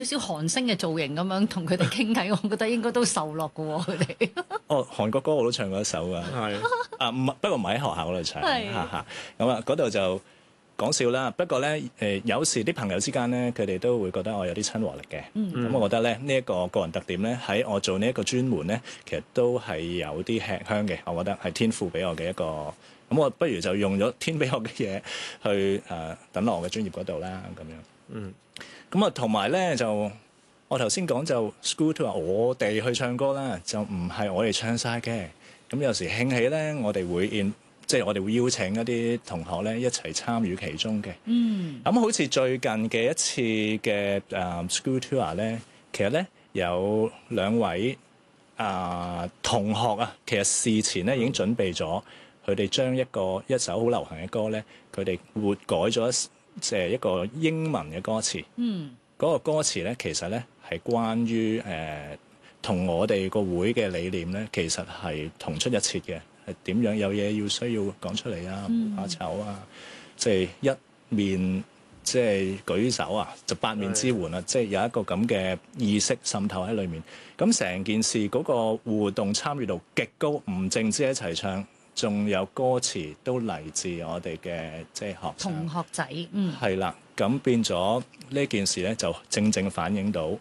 少韓星嘅造型咁樣同佢哋傾偈，我覺得應該都受落嘅喎，佢哋。 哦，韓國歌我都唱過一首㗎。 係啊，唔係，不過唔係喺學校嗰度唱， 係咁啊，嗰度就講笑啦。不過咧，有時啲朋友之間咧，佢哋都會覺得我有啲親和力嘅。咁我覺得咧，呢一個個人特點咧，喺我做呢一個專門咧，其實都係有啲吃香嘅。我覺得係天賦俾我嘅一個。咁我不如就用咗天俾我嘅嘢去等落我嘅專業嗰度啦，咁樣。咁啊，同埋咧就我頭先講就 school tour，我哋去唱歌啦，就唔係我哋唱晒嘅。咁有時興起咧，我哋會即係我哋會邀請一啲同學咧一齊參與其中嘅。咁好似最近嘅一次嘅school tour 咧，其實咧有兩位同學啊，其實事前咧已經準備咗，佢哋將一首好流行嘅歌咧，佢哋活改咗即係一個英文嘅歌詞。嗰個歌詞咧，其實咧係關於同我哋個會嘅理念咧，其實係同出一轍嘅。係點樣有嘢需要講出嚟啊？唔怕醜啊！即係一面即係舉手啊，就八面之援啊！即係有一個咁嘅意識滲透喺裏面。咁成件事嗰個互動參與度極高，唔淨止一齊唱，仲有歌詞都嚟自我哋嘅即係學生同學仔。 係啦，咁變咗呢件事咧，就正正反映到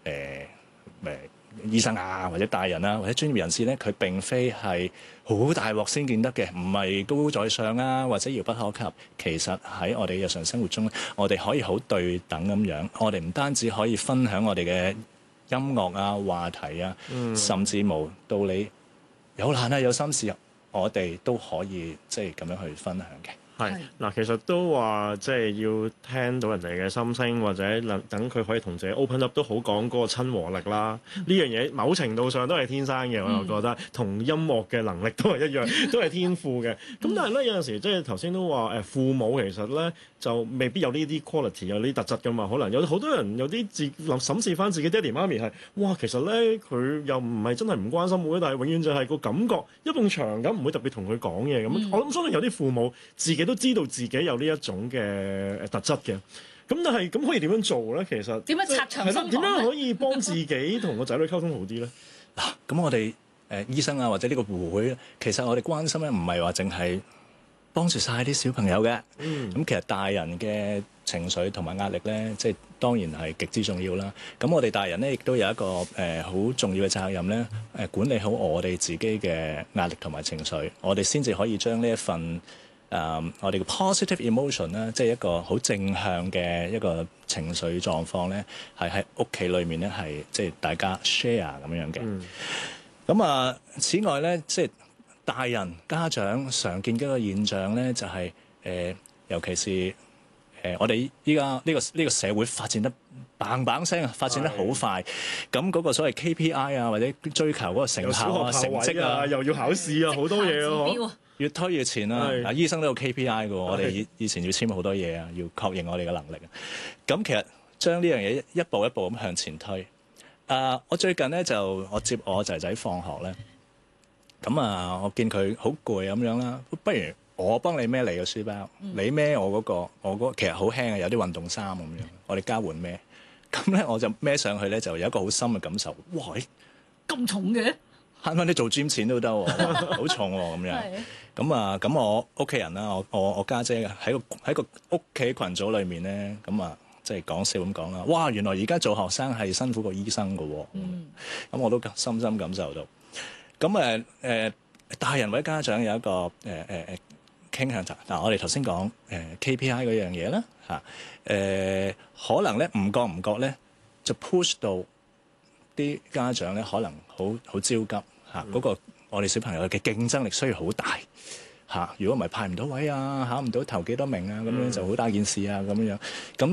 醫生啊，或者大人啊，或者專業人士咧，佢並非係好大鑊先見得嘅，唔係高高在上啊，或者遙不可及。其實喺我哋日常生活中，我哋可以好對等咁樣，我哋唔單止可以分享我哋嘅音樂啊、話題啊，甚至無到你有難啊、有心事，我哋都可以即係咁樣去分享嘅。 係嗱，其實都話即係要聽到人哋嘅心聲，或者等佢可以同自己 open up 都好講嗰個親和力啦。呢樣嘢某程度上都係天生嘅，我又覺得同音樂嘅能力都係一樣，都係天賦嘅。咁但係咧有陣時即係頭先都話父母其實咧就未必有呢啲 quality 有呢啲特質㗎嘛。可能有好多人有啲審視翻自己爹哋媽咪係哇，其實咧佢又唔係真係唔關心我，但係永遠就係個感覺一埲牆咁，唔會特別同佢講嘢咁。我諗相信有啲父母自己都知道自己有呢一種嘅特質嘅，咁但係咁可以點樣做咧？其實點樣拆牆鬆綁？ 點樣可以幫自己同個仔女溝通好啲咧？ 嗱，咁我哋醫生啊，或者呢個會，其實我哋關心咧，唔係話淨係幫住晒啲小朋友嘅。咁其實大人嘅情緒同埋壓力咧，即係當然係極之重要啦。咁我哋大人咧，亦都有一個好重要嘅責任咧，管理好我哋自己嘅壓力同埋情緒，我哋先至可以將呢一份我哋嘅 positive emotion 咧，即係一個好正向嘅一個情緒狀況咧，係喺屋企裏面咧，係即係大家 share 咁樣嘅。咁此外咧，即係大人家長常見嘅一個現象咧，就係尤其是我哋依家呢個社會發展得砰砰聲啊，發展得好快。咁嗰個所謂 KPI 啊，或者追求嗰個成效啊、成績啊， 又要考試啊，好多嘢啊， 越推越前啦。嗱，醫生都有 KPI 嘅喎，我哋以前要簽好多嘢啊，要確認我哋嘅能力啊。咁其實將呢樣嘢一步一步咁向前推。我最近咧我接我仔仔放學咧，咁我見佢好攰咁樣啦，不如我幫你孭你嘅書包，你孭我嗰個其實好輕啊，有啲運動衫咁樣，我哋交換孭。咁咧我就孭上去咧，就有一個好深嘅感受。哇！ 咁重嘅？ 慳翻啲做 gym 錢都得喎，好重喎咁樣。咁我屋企人啦，我家姐喺個屋企群組裏面咧，即係講笑咁講啦。哇！原來而家做學生係辛苦過醫生㗎喎。咁我都深深感受到。咁大人或者家長有一個傾向就嗱，我哋頭先講KPI 嗰樣嘢啦嚇。可能咧唔覺咧就 push 到啲家長咧，可能好焦急嚇。嗰個我哋小朋友嘅競爭力需要好大嚇。如果唔係派唔到位啊，考唔到頭幾多名啊，咁樣就好大件事啊咁樣。咁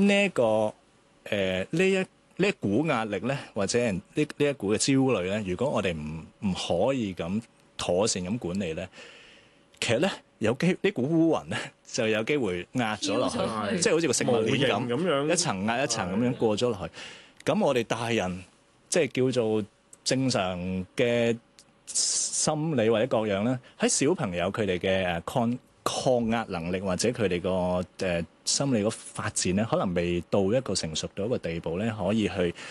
呢一股壓力咧，或者呢一股嘅焦慮咧，如果我哋唔可以咁妥善咁管理咧，其實咧有機呢股烏雲咧就有機會壓咗落去，即係好似個食物鏈咁樣，一層壓一層咁樣過咗落去。咁我哋大人即係叫做正常嘅心理或者各樣咧，喺小朋友佢哋嘅抗壓能力或者佢哋個心理嗰發展咧，可能未到一個成熟到一個地步咧，可以去